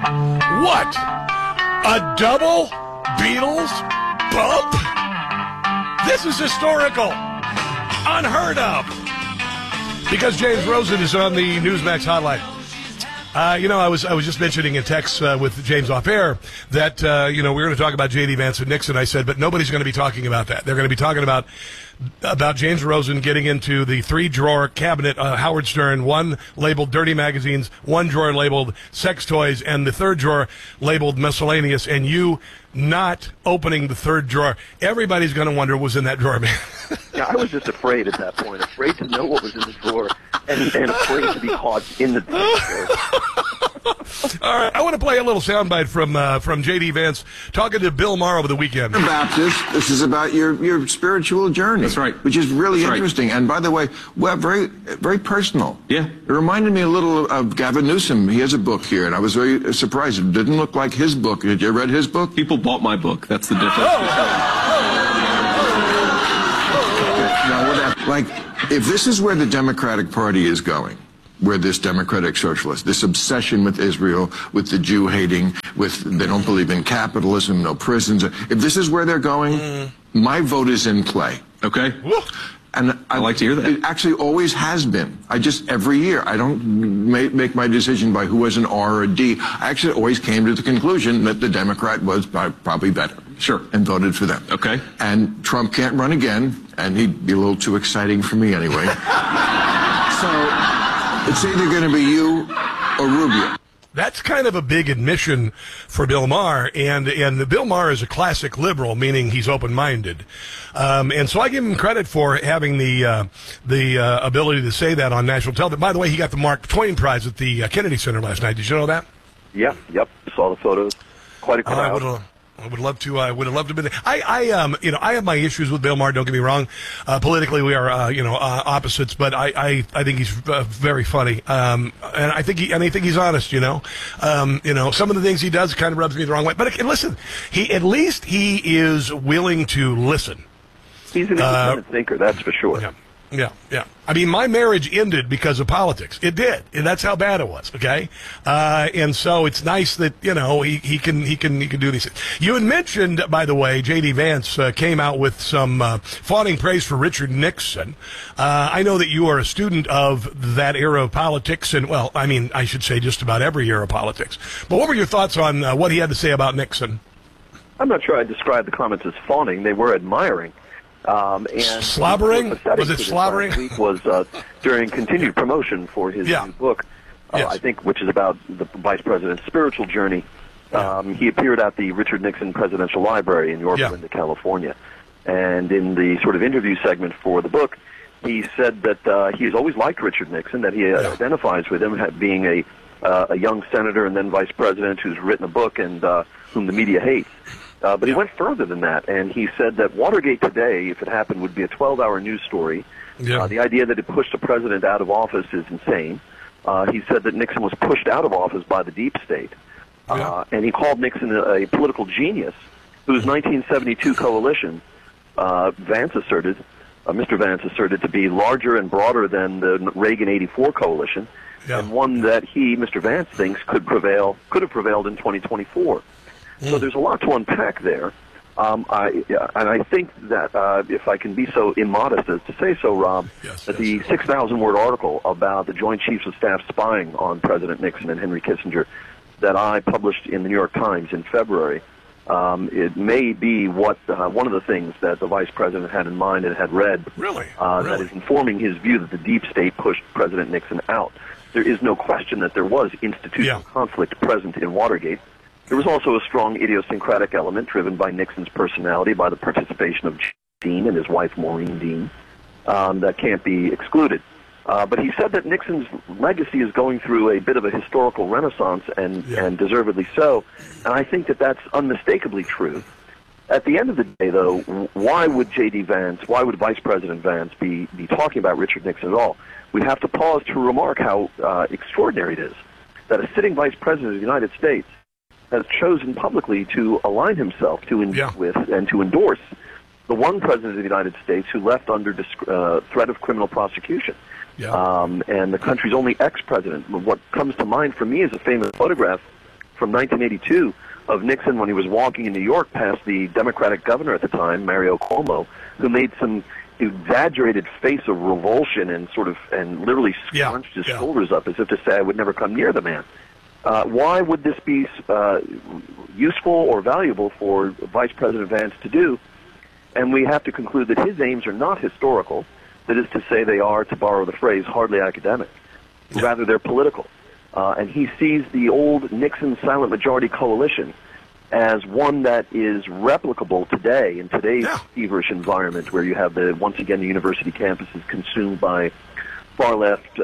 What? A double Beatles bump? This is historical. Unheard of. Because James Rosen is on the Newsmax hotline. I was just mentioning in text with James off air that, we were going to talk about J.D. Vance and Nixon. I said, but nobody's going to be talking about that. They're going to be talking about James Rosen getting into the 3-drawer cabinet, Howard Stern, one labeled dirty magazines, one drawer labeled sex toys, and the third drawer labeled miscellaneous, and you not opening the third drawer. Everybody's going to wonder what was in that drawer, man. Yeah, I was just afraid at that point, afraid to know what was in the drawer, and afraid to be caught in the drawer. All right, I want to play a little soundbite from J.D. Vance talking to Bill Maher over the weekend. Baptist, this is about your spiritual journey. That's right. Which is really interesting. Right. And by the way, very, very personal. Yeah. It reminded me a little of Gavin Newsom. He has a book here, and I was very surprised. It didn't look like his book. Did you read his book? People bought my book. That's the difference. Like, if this is where the Democratic Party is going, where this democratic socialist, this obsession with Israel, with the Jew hating, they don't believe in capitalism, no prisons. If this is where they're going, my vote is in play. Okay. And I like to hear that. It actually always has been. Every year, I don't make my decision by who has an R or a D. I actually always came to the conclusion that the Democrat was probably better. Sure. And voted for them. Okay. And Trump can't run again, and he'd be a little too exciting for me anyway. So it's either going to be you or Rubio. That's kind of a big admission for Bill Maher, and Bill Maher is a classic liberal, meaning he's open-minded, and so I give him credit for having the ability to say that on national television. By the way, he got the Mark Twain Prize at the Kennedy Center last night. Did you know that? Yep. Saw the photos. Quite a crowd. I would love to. I would have loved to be there. I have my issues with Bill Maher. Don't get me wrong. Politically, we are, opposites. But I think he's very funny. And I think he's honest. Some of the things he does kind of rubs me the wrong way. But listen, at least he is willing to listen. He's an independent thinker, that's for sure. Yeah. I mean, my marriage ended because of politics. It did, and that's how bad it was. Okay, and so it's nice that he can do these things. You had mentioned, by the way, J.D. Vance came out with some fawning praise for Richard Nixon. I know that you are a student of that era of politics, and I should say just about every era of politics. But what were your thoughts on what he had to say about Nixon? I'm not sure I'd describe the comments as fawning. They were admiring. And slobbering? Was it slobbering? Week was during continued promotion for his new book, I think, which is about the vice president's spiritual journey. He appeared at the Richard Nixon Presidential Library in Yorba Linda, California. And in the sort of interview segment for the book, he said that he has always liked Richard Nixon, that he identifies with him being a young senator and then vice president who's written a book and whom the media hates. But he went further than that, and he said that Watergate today, if it happened, would be a 12-hour news story. The idea that it pushed a president out of office is insane. He said that Nixon was pushed out of office by the deep state. And he called Nixon a political genius whose 1972 coalition, Mr. Vance asserted to be larger and broader than the Reagan 84 coalition, and one that he, Mr. Vance, thinks could have prevailed in 2024. So there's a lot to unpack there. I think that if I can be so immodest as to say so, Rob, that the 6,000-word article about the Joint Chiefs of Staff spying on President Nixon and Henry Kissinger that I published in the New York Times in February, it may be one of the things that the vice president had in mind and had read that is informing his view that the deep state pushed President Nixon out. There is no question that there was institutional conflict present in Watergate. There was also a strong idiosyncratic element driven by Nixon's personality, by the participation of Dean and his wife Maureen Dean, that can't be excluded. But he said that Nixon's legacy is going through a bit of a historical renaissance, and deservedly so. And I think that that's unmistakably true. At the end of the day, though, why would why would Vice President Vance be talking about Richard Nixon at all? We'd have to pause to remark how extraordinary it is that a sitting Vice President of the United States has chosen publicly to align himself with and to endorse the one president of the United States who left under threat of criminal prosecution. And the country's only ex-president. What comes to mind for me is a famous photograph from 1982 of Nixon when he was walking in New York past the Democratic governor at the time, Mario Cuomo, who made some exaggerated face of revulsion and literally scrunched his shoulders up as if to say, I would never come near the man. Why would this be useful or valuable for Vice President Vance to do? And we have to conclude that his aims are not historical. That is to say, they are, to borrow the phrase, hardly academic. Rather, they're political. And he sees the old Nixon silent majority coalition as one that is replicable today in today's feverish environment where you have, once again, the university campuses consumed by far left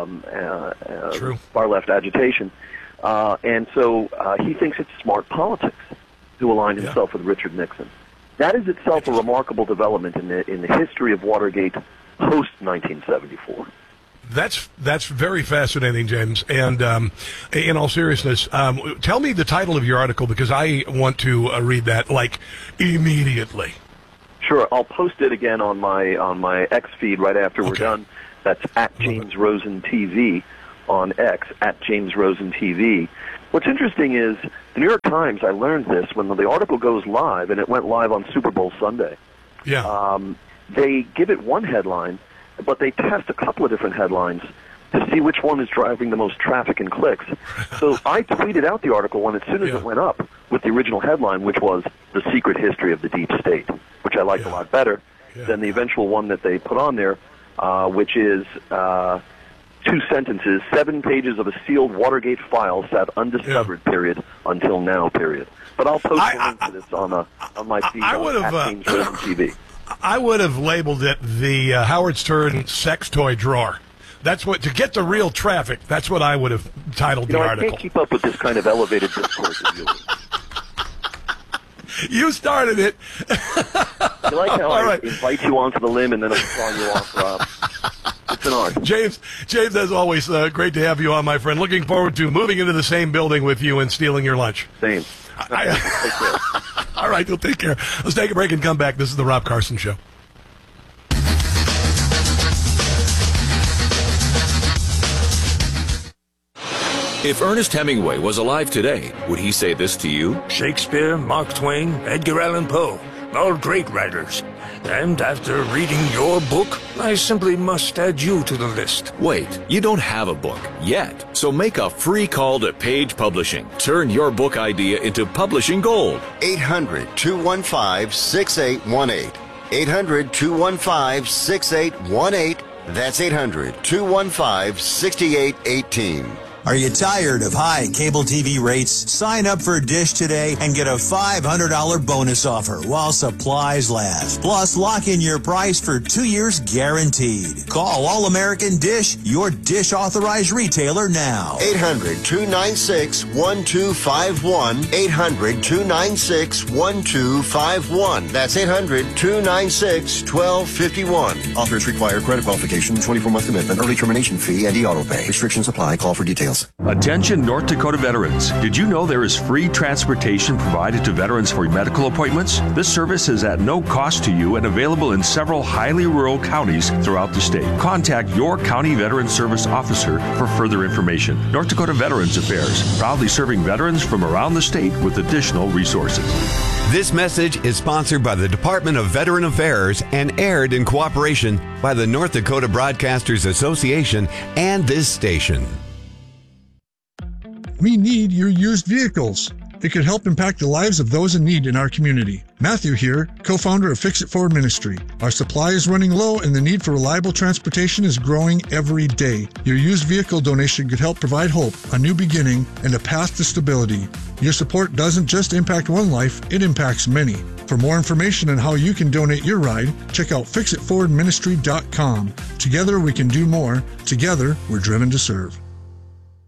agitation. And so he thinks it's smart politics to align himself with Richard Nixon. That is itself a remarkable development in the history of Watergate post-1974. That's very fascinating, James. And in all seriousness, tell me the title of your article because I want to read that immediately. Sure, I'll post it again on my X feed right after we're done. That's at James Rosen TV on X, at James Rosen TV. What's interesting is the New York Times, I learned this when the article goes live, and it went live on Super Bowl Sunday. They give it one headline, but they test a couple of different headlines to see which one is driving the most traffic and clicks. So I tweeted out the article as soon as it went up with the original headline, which was The Secret History of the Deep State, which I liked a lot better than the eventual one that they put on there, which is 2 sentences, 7 pages of a sealed Watergate file sat undiscovered, period, until now, period. But I'll post a link to this on my feed at James Rosen TV. I would have labeled it the Howard Stern sex toy drawer. That's what, to get the real traffic, that's what I would have titled the article. I can't keep up with this kind of elevated discourse of yours. You started it. You like how I invite you onto the limb and then I'm calling you off, Rob? It's an art. James, as always, great to have you on, my friend. Looking forward to moving into the same building with you and stealing your lunch. Same. Take care. All right, you'll take care. Let's take a break and come back. This is the Rob Carson Show. If Ernest Hemingway was alive today, would he say this to you? Shakespeare, Mark Twain, Edgar Allan Poe, all great writers. And after reading your book, I simply must add you to the list. Wait, you don't have a book yet. So make a free call to Page Publishing. Turn your book idea into publishing gold. 800-215-6818. 800-215-6818. That's 800-215-6818. Are you tired of high cable TV rates? Sign up for Dish today and get a $500 bonus offer while supplies last. Plus, lock in your price for 2 years guaranteed. Call All American Dish, your Dish authorized retailer now. 800-296-1251. 800-296-1251. That's 800-296-1251. Offers require credit qualification, 24-month commitment, early termination fee, and e-auto pay. Restrictions apply. Call for details. Attention North Dakota veterans. Did you know there is free transportation provided to veterans for medical appointments? This service is at no cost to you and available in several highly rural counties throughout the state. Contact your county veteran service officer for further information. North Dakota Veterans Affairs, proudly serving veterans from around the state with additional resources. This message is sponsored by the Department of Veteran Affairs and aired in cooperation by the North Dakota Broadcasters Association and this station. We need your used vehicles. It could help impact the lives of those in need in our community. Matthew here, co-founder of Fix It Forward Ministry. Our supply is running low and the need for reliable transportation is growing every day. Your used vehicle donation could help provide hope, a new beginning, and a path to stability. Your support doesn't just impact one life, it impacts many. For more information on how you can donate your ride, check out fixitforwardministry.com. Together we can do more. Together we're driven to serve.